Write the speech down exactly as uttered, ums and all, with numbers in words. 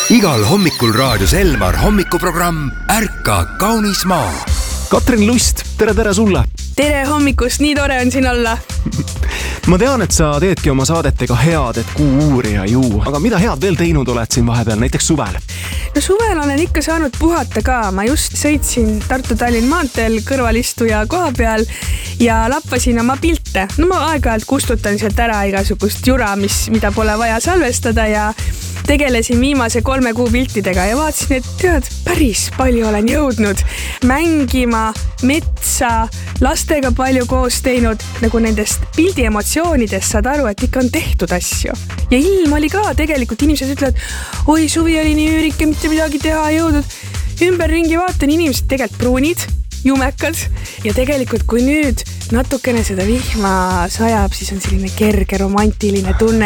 igal hommikul raadios Elmar hommikuprogramm Ärka kaunis maa. Katrin Lust, tere tere sulle! Tere hommikust, nii tore on siin olla. Ma tean, et sa teedki oma saadetega head, et kuu uurija ju. Aga mida head veel teinud oled siin vahepeal, näiteks suvel? No suvel olen ikka saanud puhata ka. Ma just sõitsin Tartu-Tallinn maanteel kõrvalistuja koha peal ja lappasin oma pilte. No ma aeg-ajalt kustutan sealt ära igasugust jura, mis, mida pole vaja salvestada ja tegelesin viimase kolme kuu piltidega ja vaatasin, et tead, päris palju olen jõudnud mängima, metsa, lastega palju koos teinud, nagu nendest pildi emotsioonidest saad aru, et ikka on tehtud asju. Ja ilm oli ka, tegelikult inimesed ütlevad, oi, suvi oli nii üürike, mitte midagi teha jõudnud. Ümberringi vaatan, inimesed tegelikult pruunid, jumekad ja tegelikult kui nüüd natukene seda vihma sajab, siis on selline kerge romantiline tunne